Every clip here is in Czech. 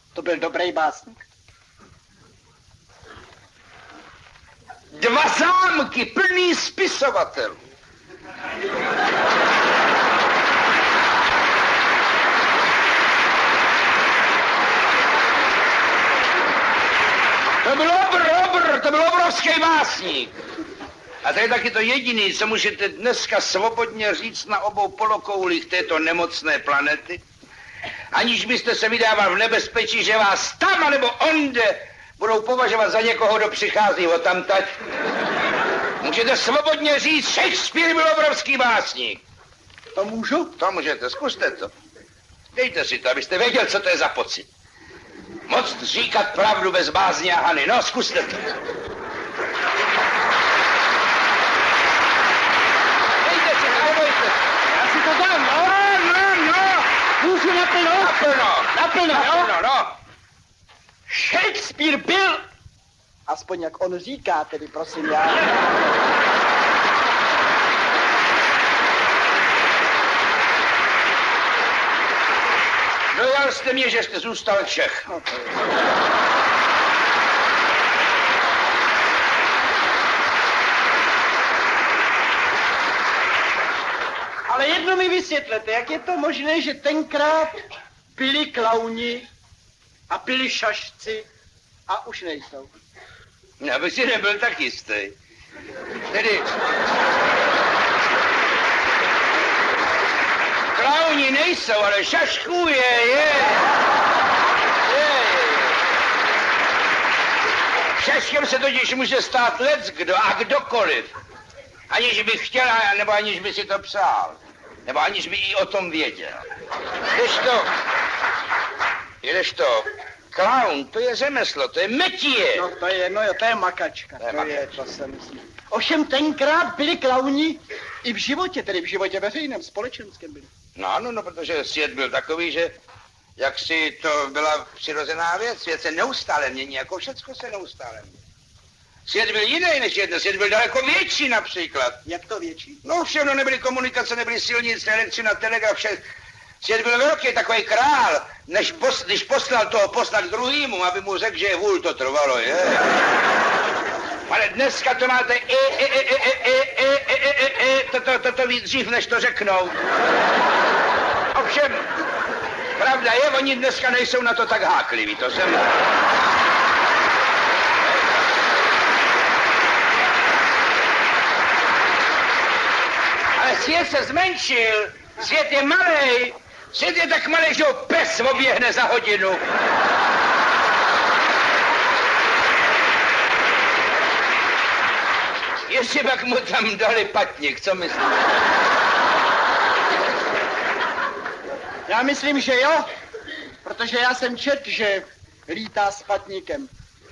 To byl dobrý básník. 2 zámky plný spisovatelů. To byl obrovský básník. A to je taky to jediný, co můžete dneska svobodně říct na obou polokoulích této nemocné planety, aniž byste se vydával v nebezpečí, že vás tam anebo onde budou považovat za někoho, kdo přichází odtamtať. Můžete svobodně říct, Shakespeare byl obrovský básník. To můžu? To můžete, zkuste to. Dejte si to, abyste věděl, co to je za pocit. Moc říkat pravdu bez bázně a hany. No, zkuste to. Dejte si to, nebojte. Já si to dám, no. Můžu naplno? Naplno, no. Shakespeare byl, aspoň jak on říká, tedy prosím já. Dojal jste mě, že jste zůstal Čech. Ale jedno mi vysvětlete, jak je to možné, že tenkrát byli klauni a byli šašci a už nejsou. Já bych si nebyl tak jistý. Tedy... Klauni nejsou, ale šašků je. Šaškem se totiž může stát leckdo a kdokoliv. Aniž by chtěl, nebo aniž by si to přál. Nebo aniž by i o tom věděl. Kdežto, klaun, to je řemeslo, to je metie. No to je makačka, to se myslí. Ovšem tenkrát byli klauni i v životě, tedy v životě veřejném, společenském byli. No, protože svět byl takový, že jaksi to byla přirozená věc. Svět se neustále mění, jako všecko se neustále mění. Svět byl jiný než jedna, svět byl daleko větší například. Jak to větší? No všechno, nebyly komunikace, nebyly silnice, elektřina, telegraf, svět byl velký, takový král, když poslal toho poslat k druhýmu, aby mu řekl, že je vůl, to trvalo, je. Ale dneska to máte toto víc dřív, než to řeknou. Ovšem, pravda je, oni dneska nejsou na to tak hákliví, to jsem... Ale svět se zmenšil, svět je malej, svět je tak malej, že ho pes oběhne za hodinu. Ještě pak mu tam dali patník, co myslíš? Já myslím, že jo, protože já jsem čet, že lítá s patníkem.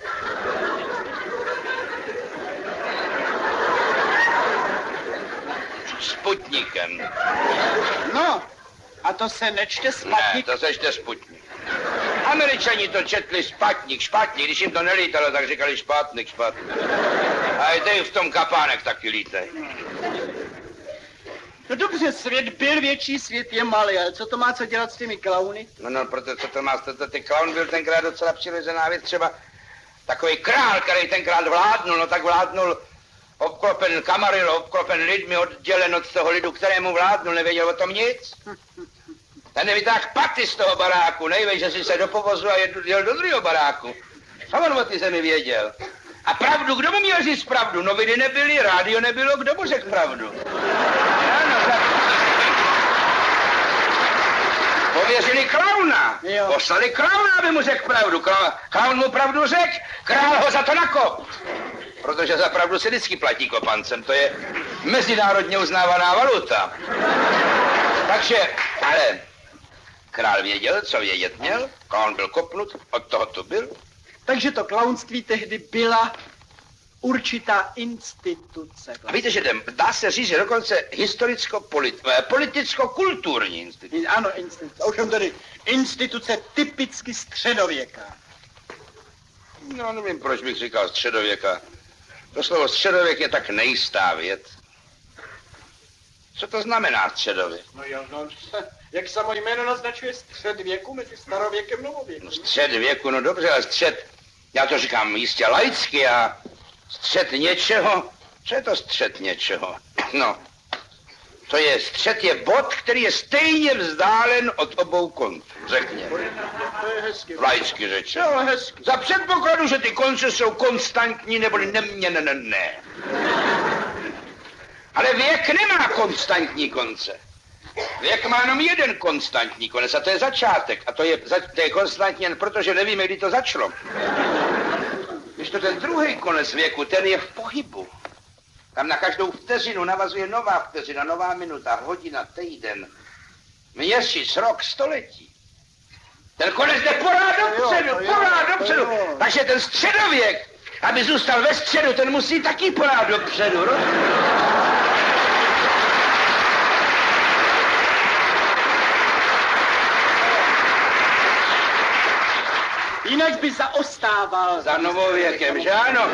Sputnikem. No, a to se nečte spatník? Ne, to se čte Sputnik. Američani to četli špatník, když jim to nelítalo, tak říkali špatník. A i tady v tom kapánek taky lítají. No dobře, svět byl větší, svět je malý, ale co to má co dělat s těmi klauny? No, protože co to má, ty klaun byl tenkrát docela přirozená věc, třeba takový král, který tenkrát vládnul, no tak vládnul obklopen kamaril, obklopen lidmi, oddělen od toho lidu, kterému vládnul, nevěděl o tom nic. Ten nevytáhl paty z toho baráku, nejvej, že si se do povozu a jel do druhého baráku. Co on o ty zemi věděl? A pravdu, kdo mu měl říct pravdu? Noviny nebyly, rádio nebylo, kdo mu řekl pravdu? Pověřili klauna. Poslali klauna, aby mu řekl pravdu. Klaun mu pravdu řekl, král ho za to nakop. Protože za pravdu se vždycky platí kopancem, to je mezinárodně uznávaná valuta. Takže, ale král věděl, co vědět měl, klaun byl kopnut, od toho to byl. Takže to klaunství tehdy byla určitá instituce. A víte, že dá se říct, že dokonce politicko-kulturní instituce. Ano, instituce. Ovšem tedy instituce typicky středověká. No, nevím, proč bych říkal středověka. To slovo středověk je tak nejistá věc. Co to znamená středověk? No, Jak samo jméno naznačuje střed věku mezi starověkem a novověkem. No střed věku, no dobře, ale střed, já to říkám jistě laicky a střed něčeho, co je to střed něčeho? No, střed je bod, který je stejně vzdálen od obou konců, řekněme. To je hezky. Laicky řečeno. Jo, hezky. Za předpokladu, že ty konce jsou konstantní neboli neměnné. Ale věk nemá konstantní konce. Věk má jenom jeden konstantní konec a to je začátek. A to je konstantní jen proto, že nevíme, kdy to začalo. Když to ten druhý konec věku, ten je v pohybu. Tam na každou vteřinu navazuje nová vteřina, nová minuta, hodina, týden, měsíc, rok, století. Ten konec jde pořád dopředu. Takže ten středověk, aby zůstal ve středu, ten musí taky pořád dopředu. Jinak by zaostával. Za novověkem, že ano?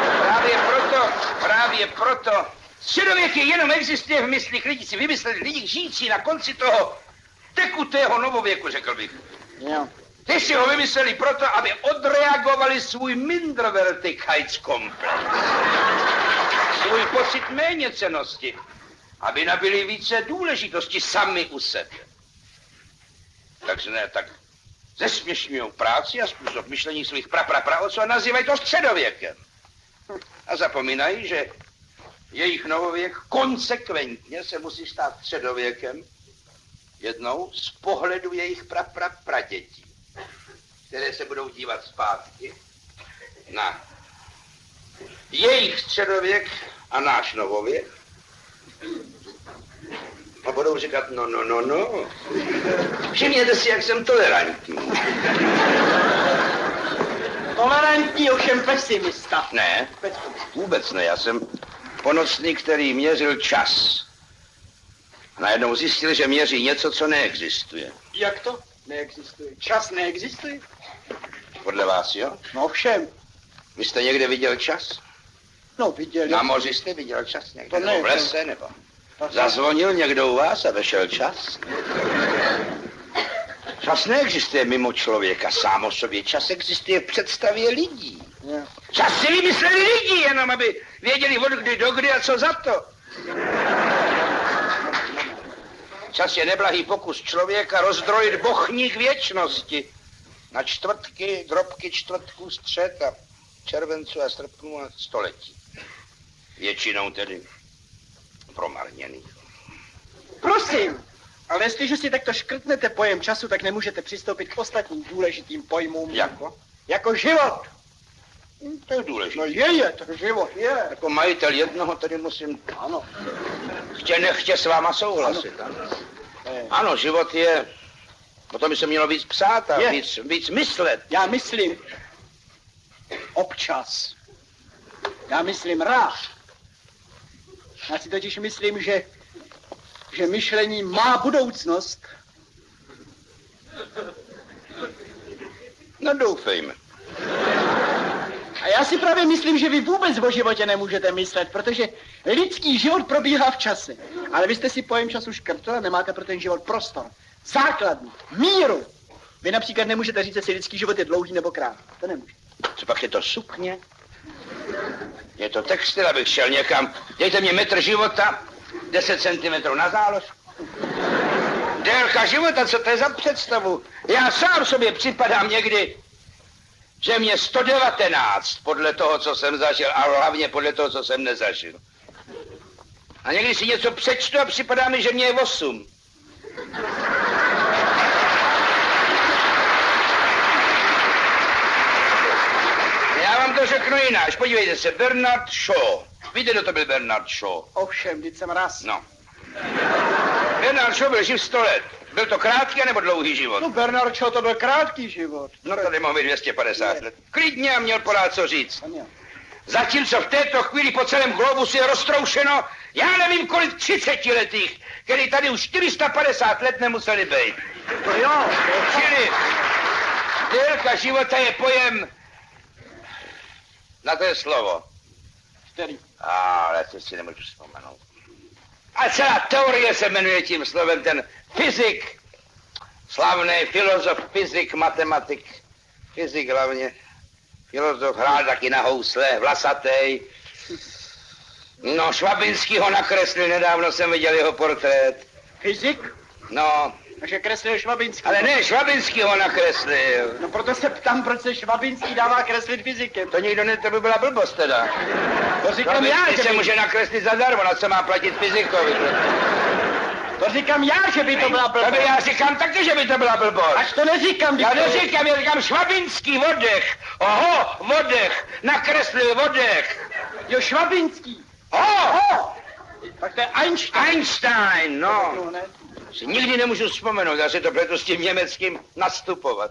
Právě proto. Středověk jenom existuje v myslích lidí, si vymysleli lidi žijící na konci toho tekutého novověku, řekl bych. Jo. Ty si ho vymysleli proto, aby odreagovali svůj Minderwertigkeitskomplex. Svůj pocit méněcennosti. Aby nabili více důležitosti sami u sebe. Takže ne, tak zesměšňujou práci a způsob myšlení svých praotců a nazývají to středověkem. A zapomínají, že jejich novověk konsekventně se musí stát středověkem jednou z pohledu jejich pradětí, které se budou dívat zpátky na jejich středověk a náš novověk a budou říkat no. Všimněte si, jak jsem tolerantní. Tolerantní, ovšem pesimista. Ne, vůbec ne. Já jsem ponocník, který měřil čas. A najednou zjistil, že měří něco, co neexistuje. Jak to? Neexistuje. Čas neexistuje? Podle vás, jo? No ovšem. Vy jste někde viděl čas? No viděl. Na moři jste viděl čas někde? To ne, nebo v lese, nebo? Zazvonil někdo u vás a vešel čas? Čas neexistuje mimo člověka sám o sobě. Čas existuje v představě lidí. Yeah. Čas si vymysleli lidi, jenom aby věděli od kdy do kdy a co za to. Čas je neblahý pokus člověka rozdrojit bochník věčnosti na čtvrtky, drobky čtvrtků, střed a červenců a srpnů a století. Většinou tedy promarněných. Prosím, ale jestliže si takto škrtnete pojem času, tak nemůžete přistoupit k ostatním důležitým pojmům. Jako? Jako život. To je důležité. No je, to život je. Jako majitel jednoho tady musím... Ano. Chtě nechtě s váma souhlasit. Ano, život je... O tom by se mělo víc psát a víc myslet. Já myslím občas. Já myslím rád. Já si totiž myslím, že myšlení má budoucnost. No doufejme. A já si právě myslím, že vy vůbec o životě nemůžete myslet, protože lidský život probíhá v čase. Ale vy jste si pojem času škrtl a nemáte pro ten život prostor. Základní, míru. Vy například nemůžete říct, jestli lidský život je dlouhý nebo krátký. To nemůže. Co pak je to sukně? Je to textil, abych šel někam. Dejte mě metr života, 10 cm na záložku. Délka života, co to je za představu? Já sám sobě připadám někdy, že mě 119 podle toho, co jsem zažil, a hlavně podle toho, co jsem nezažil. A někdy si něco přečtu a připadá mi, že mě je 8. Já vám to řeknu jináč. Podívejte se, Bernard Shaw. Víte, kdo to byl Bernard Shaw? Ovšem, vždyť jsem raz. No. Bernard Shaw byl živ 100 let. Byl to krátký nebo dlouhý život? No, Bernard Shaw, to byl krátký život. No tady mohl být 250 let. Klidně a měl pořád co říct. Zatímco v této chvíli po celém globusu je roztroušeno, já nevím kolik 30letých, který tady už 450 let nemuseli být. To jo. Čili délka života je pojem, na to je slovo. Který? Ale to si nemůžu vzpomenout. A celá teorie se jmenuje tím slovem, ten fyzik Slavný filozof, fyzik, matematik, fyzik hlavně. Filozof hrál taky na housle, vlasatej. No, Švabinský ho nakreslil, nedávno jsem viděl jeho portrét. Fyzik? No, Takže kreslil Švabinský. ale ne, Švabinský ho nakreslil. No proto se ptám, proč se Švabinský dává kreslit fyzikem. To nikdo to by byla blbost teda. To říkám já, Švabinský že se by... může nakreslit zadarmo, na co má platit fyzikovi. To říkám já, že by to byla To blbost. by já říkám taky, že by to byla blbost. Až to neříkám, Já Viktor. neříkám, já říkám Švabinský vodech. Oho, vodech, nakreslil vodech. Jo, Švabinský. Ho, Tak to je Einstein. Einstein, no. No, ne. Si nikdy nemůžu vzpomenout, já si to pletu s tím německým nastupovat.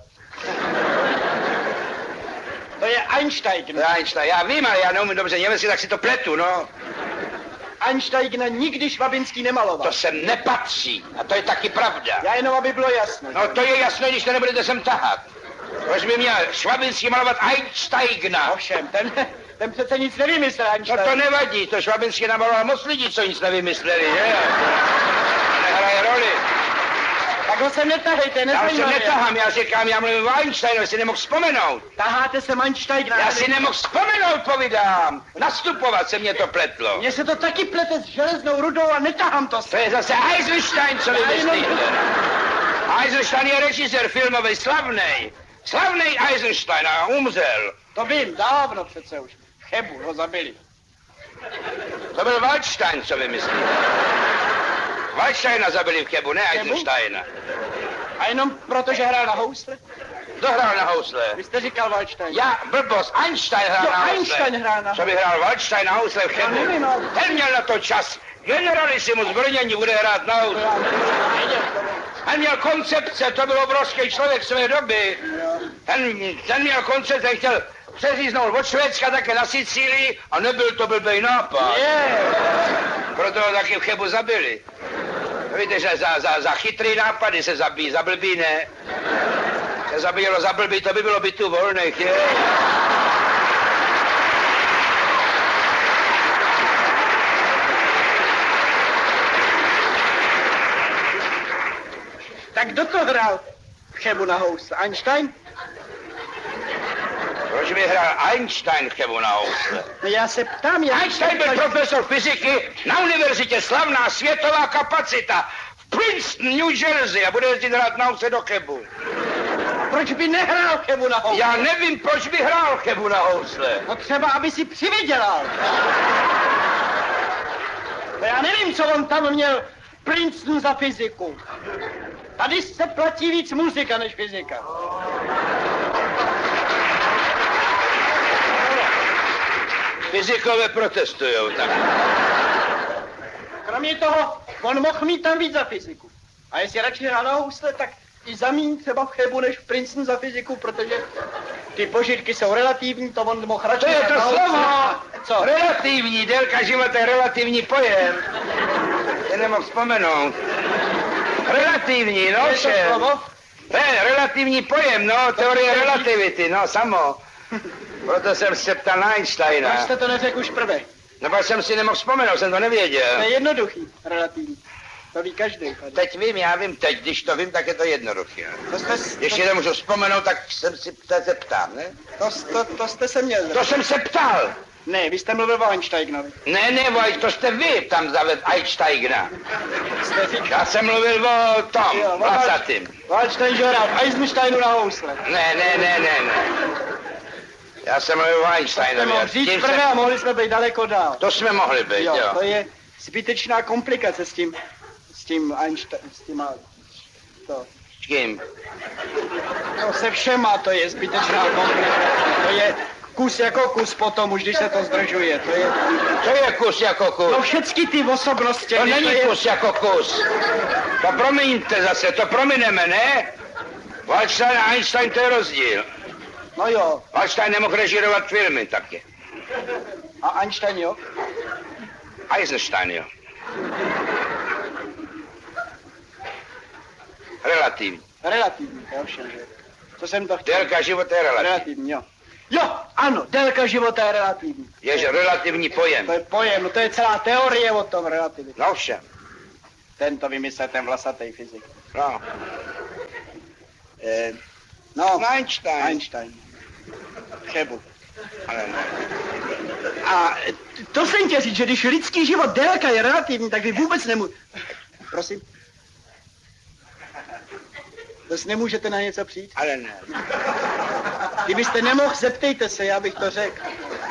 To je Einstein. To je Einstein, já vím, ale já neumím dobře německy, tak si to pletu, no. Einstein nikdy Švabinský nemaloval. To sem nepatří, a to je taky pravda. Já jenom, aby bylo jasné. No to je jasné, když to nebudete sem tahat. Proč by měl Švabinský malovat Einsteina? Ovšem, ten přece nic nevymyslel, No Einstein. to nevadí, to Švabinský namaloval moc lidí, co nic nevymysleli, že? Nehraje roli. Tak ho sem netahejte, Já se nezajímavé. netahám, já říkám, já mluvím o Einsteinovi, si nemohl vzpomenout. Taháte se Einsteina. Já si nemohl vzpomenout, povídám. Nastupovat se mě to pletlo. Mně se to taky plete s železnou rudou a netahám to To se. je zase Eisenstein, co vy myslíte. Eisenstein je režisér filmový, slavnej. Slavnej Eisenstein a umřel. To vím, dávno přece už. V Chebu ho zabili. To byl Waldstein, co vy myslíte. Waldsteina zabili v Chebu, ne Eisensteina. A jenom proto, že hrál na housle? Kdo hrál na housle? Vy jste říkal Waldstein. Já, blbost, Einstein hrál Jo, na housle. Einstein hrál na Co by hrál Waldstein na housle v Já Chebu? nevím, ale... Ten měl na to čas. Generalisimus Brnění bude hrát na housle. Já nevím, vědět to. Ten měl koncepce, to byl obrovský člověk své doby. Ten měl koncepce, ten chtěl přeříznout od Švédska také na Sicílii a nebyl to blbej nápad. Proto ho taky v Chebu zabili. Víte, že za chytrý nápady se zabíjí, za blbý ne. Se zabíjelo za blbý, to by bylo bytu volných, je. Tak kdo to hrál v Chebu na housle? Einstein? Proč by hrál Einstein v Chebu na housle? No já se ptám, já... Einstein byl profesor fyziky na univerzitě, slavná světová kapacita v Princeton, New Jersey a bude jezdit hrát na housle do Chebu. Proč by nehrál v Chebu na housle? Já nevím, proč by hrál v Chebu na housle. No třeba, aby si přivydělal. No já nevím, co on tam měl Princeton za fyziku. Tady se platí víc muzika než fyzika. Fyzikové protestujou tak. Kromě toho, on mohl mít tam víc za fyziku. A jestli radši hrál na housle, tak i za míň třeba v Chebu než v Princeton za fyziku, protože ty požitky jsou relativní, to on mohl radši To je hrát to na housle. slovo! Co? Relativní, délka života je relativní pojem. Já nemohl vzpomenout. Relativní, no To je to vše. slovo? To je relativní pojem, no, teorie relativity, no, samo. Proto jsem se ptal na Einsteina. Proč jste to neřekl už prvé? Nebo jsem si nemohl vzpomenout, jsem to nevěděl. To je jednoduchý, relativní. To ví každý. Teď vím, já vím teď, když to vím, tak je to jednoduché. Ještě nemůžu vzpomenout, tak jsem si se ptám, ne? To jste se měl. To jsem se ptal. Ne, vy jste mluvil o Einsteinovi. Ne, Vojt, to jste vy tam zaved Einsteina. Jste říkal. Já jsem mluvil o tom, Jo, vlasatým. Einstein, že hrál Eisensteinu na housle. Ne. Já jsem mluvil o To Einsteinovi. mohl a říct tím prvé jsem- a mohli jsme být daleko dál. To jsme mohli být, Jo, jo. to je zbytečná komplikace s tím Einstein, s tím to. S kým? No se všema to je zbytečná komplikace. To je kus jako kus potom, už když se to zdržuje. To je kus jako kus. No všechny ty osobnosti. To když není je- kus jako kus. To promiňte zase, to promineme, ne? Waldstein a Einstein, to je rozdíl. No jo, Waldstein nemohl režírovat filmy taky. a Einstein jo? Eisenstein, jo. Relativní. Relativní, jo všem, že? Co jsem to chtěl? Délka života je relativní. Relativní, jo. Jo, ano, délka života je relativní. Je relativní pojem. To je pojem, no to je celá teorie o tom relativitě. No všem. Ten to vymyslel, ten vlasatý fyzik. No. No, Einstein. Einstein. Přebu. Ale ne. A to jsem chtěl říct, že když lidský život délka je relativní, tak vy vůbec Prosím? Zase nemůžete na něco přijít? Ale ne. Kdybyste nemohl, zeptejte se, já bych to řekl.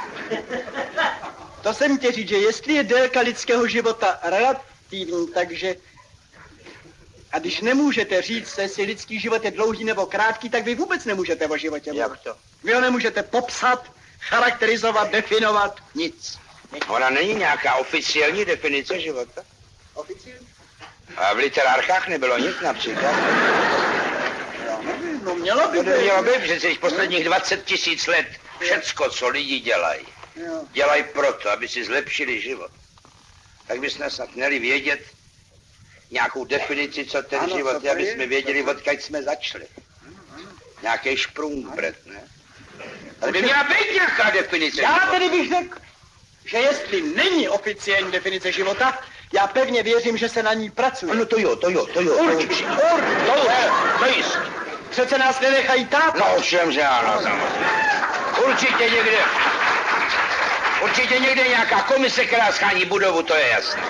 To jsem chtěl říct, že jestli je délka lidského života relativní, takže... A když nemůžete říct, jestli lidský život je dlouhý nebo krátký, tak vy vůbec nemůžete o životě mluvit. Jak to? Vy ho nemůžete popsat, charakterizovat, definovat, nic. Ona není nějaká oficiální definice života? Oficiálně? A v literárkách nebylo nic například. No mělo by To být. mělo být, že těch posledních 20 000 let všecko, co lidi dělají, Jo. dělají proto, aby si zlepšili život. Tak bychom snad měli vědět nějakou definici, co ten Ano, život co to je, aby je, jsme věděli, odkud jsme začali. Nějaký šprungbret, ne? Ale by měla být nějaká definice Já života. tedy bych řekl, že jestli není oficiální definice života, já pevně věřím, že se na ní pracuje. No to jo. Určitě. To jist. Přece nás nenechají tápat. No ovšem, že ano, samozřejmě. Určitě někde nějaká komise, která schání budovu, to je jasné.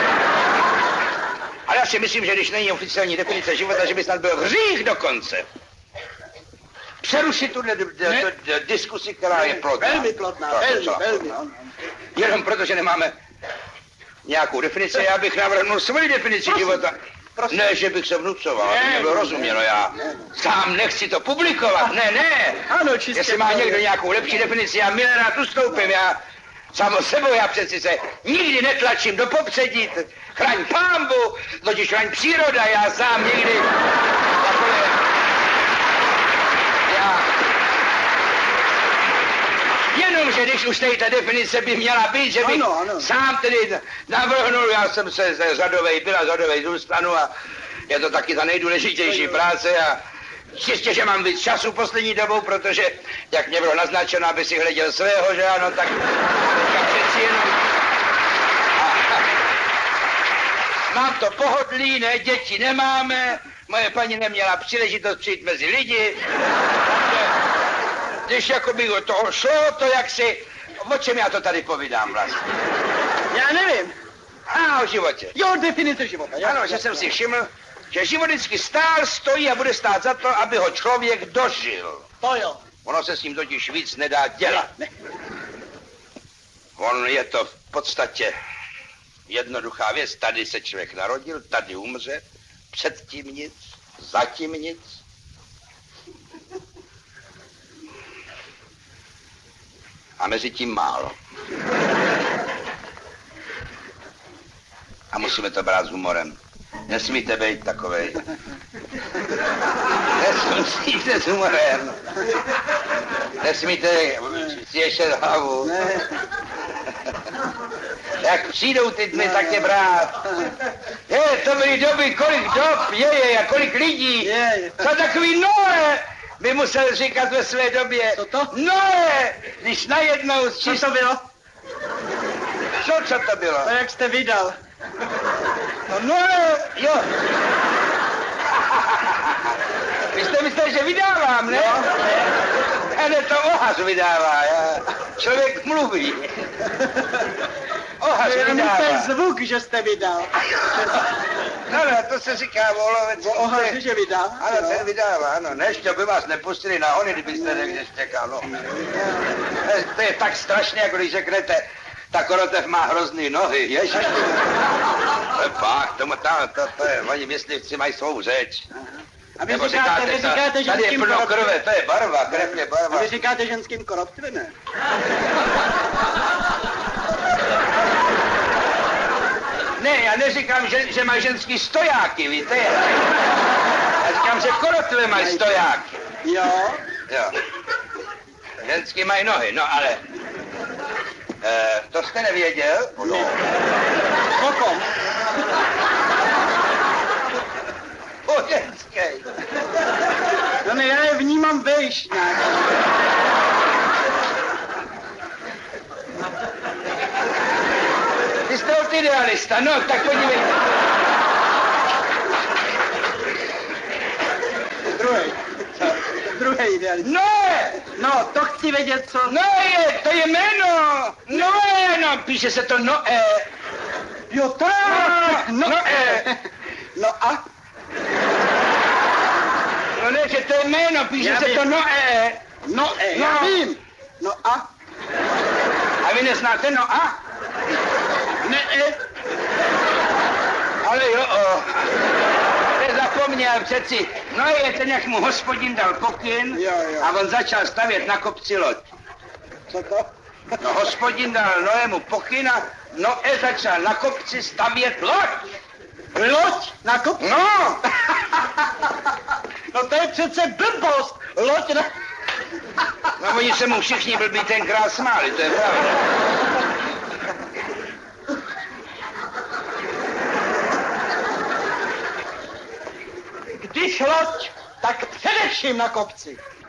Ale já si myslím, že když není oficiální definice života, že by snad byl hřích dokonce. Přerušit tu diskusi, která je plodná. Velmi plodná, velmi. Jenom proto, že nemáme nějakou definici, já bych navrhnul svoji definici života. Prosím. Ne, že bych se vnucoval, aby mě bylo rozuměno, já sám nechci to publikovat, ne. Ano, čistě. Jestli má někdo nějakou lepší definici, já milé rád ustoupím, já samo sebou, já přeci se nikdy netlačím do popředí, chraň pánbu, totiž chraň příroda, já sám nikdy takové, jenomže když už tady ta definice by měla být, že bych Ano. sám tedy navrhnul, já jsem se řadovej zůstanu a je to taky ta nejdůležitější práce a čistě, že mám víc času poslední dobou, protože, jak mě bylo naznačeno, aby si hleděl svého, že ano, tak přeci jenom... Mám to pohodlí, ne, děti nemáme, moje paní neměla příležitost přijít mezi lidi, když jakoby o toho šlo, to jak si... O čem já to tady povídám vlastně? Já nevím. O životě. Jo, definice života. Ano, že jsem si všiml, že život vždycky stál, stojí a bude stát za to, aby ho člověk dožil. To jo. Ono se s ním totiž víc nedá dělat. Ne. On je to v podstatě jednoduchá věc. Tady se člověk narodil, tady umře, předtím nic, zatím nic. A mezi tím málo. A musíme to brát s humorem. Nesmíte být takovej. Nesmíte s humorem. Nesmíte stěšet hlavu. Ne. Jak přijdou ty dny, tak je brát. To byly doby, kolik dob je a kolik lidí. Je. Co takový Noé by musel říkat ve své době. Co to? Noé, když najednou Co to bylo? Co to bylo? To jak jste vydal. No Noé, jo. Vy jste mysleli, že vydávám, ne? Ne, to Ohas vydává, člověk mluví. Ohas Jenom ten vydává. zvuk, že jste vydal. No, to se říká volovec. Ohaři, že vydal. Ano, ten vydává, ano. Než to by vás nepustili na hony, kdybyste někde štěkal, no. To je tak strašně, jako když řeknete, ta korotev má hrozný nohy, ježiš. To je fakt, to je, oni myslivci mají svou řeč. A vy Nebo říkáte tady je ženským plno krve, koroptvem. to je barva, krev je barva. A vy říkáte ženským koroptvem, ne? Ne, já neříkám, že mají ženský stojáky, víte? Já říkám, že korotvy mají stojáky. Jo. Jo. Ženský mají nohy, no ale... to jste nevěděl? No. O kom? O ženské. No ne, já je vnímám vejš nějak. Vy jste od idealista, no, tak podívejte. Druhý. Druhý idealista. Noé! No, to chci vědět, co... Noé, to je jméno! Noé, no, píše se to Noé. Jo, tak! Noé. No a? No ne, že to je jméno, píše Já se vím. to Noé. No, já vím. No a? A vy neznáte Noa? Ne, Ale jo, zapomněl přeci. No je ten, jak mu Hospodin dal pokyn Jo. a on začal stavět na kopci loď. Co to? No Hospodin dal Noému pokyn a Noé začal na kopci stavět loď. Loď na kopci? No, No to je přece blbost. Loď na... no oni se mu všichni blbí tenkrát smáli, to je pravda. Když loď, tak především na kopci.